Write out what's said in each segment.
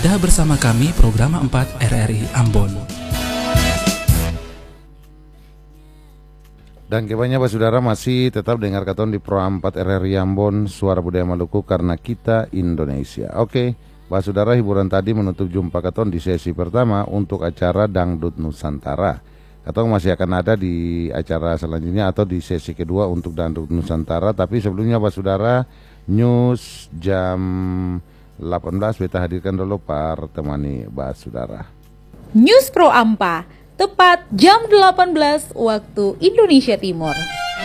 Anda bersama kami Program 4 RRI Ambon. Dan kebanyakan Pak Saudara masih tetap dengar katon di Pro 4 RRI Ambon, Suara Budaya Maluku karena kita Indonesia. Oke, Pak Saudara, hiburan tadi menutup jumpa katon di sesi pertama untuk acara Dangdut Nusantara. Katon masih akan ada di acara selanjutnya atau di sesi kedua untuk Dangdut Nusantara. Tapi sebelumnya Pak Saudara, news jam 18 kita hadirkan dulu temani Pak Saudara. News Pro Ampa, tepat jam 18 waktu Indonesia Timur.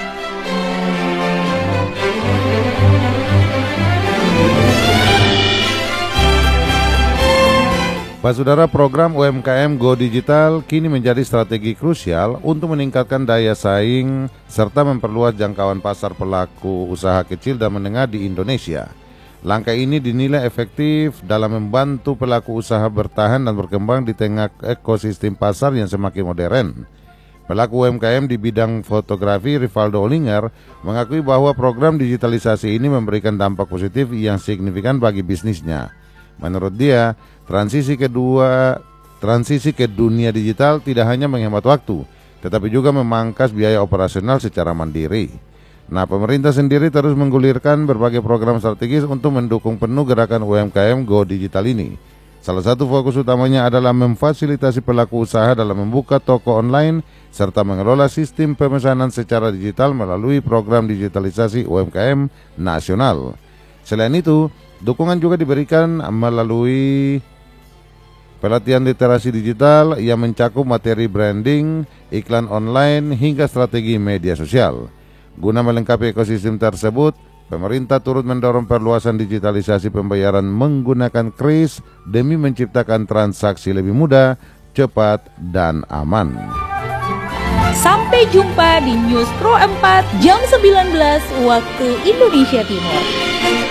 Pak Saudara, program UMKM Go Digital kini menjadi strategi krusial untuk meningkatkan daya saing serta memperluas jangkauan pasar pelaku usaha kecil dan menengah di Indonesia. Langkah ini dinilai efektif dalam membantu pelaku usaha bertahan dan berkembang di tengah ekosistem pasar yang semakin modern. Pelaku UMKM di bidang fotografi, Rivaldo Olinger, mengakui bahwa program digitalisasi ini memberikan dampak positif yang signifikan bagi bisnisnya. Menurut dia, transisi ke dunia digital tidak hanya menghemat waktu, tetapi juga memangkas biaya operasional secara mandiri. Nah, pemerintah sendiri terus menggulirkan berbagai program strategis untuk mendukung penuh gerakan UMKM Go Digital ini. Salah satu fokus utamanya adalah memfasilitasi pelaku usaha dalam membuka toko online serta mengelola sistem pemesanan secara digital melalui program digitalisasi UMKM nasional. Selain itu, dukungan juga diberikan melalui pelatihan literasi digital yang mencakup materi branding, iklan online, hingga strategi media sosial. Guna melengkapi ekosistem tersebut, pemerintah turut mendorong perluasan digitalisasi pembayaran menggunakan kris demi menciptakan transaksi lebih mudah, cepat, dan aman. Sampai jumpa di News Pro 4 jam 19 waktu Indonesia Timur.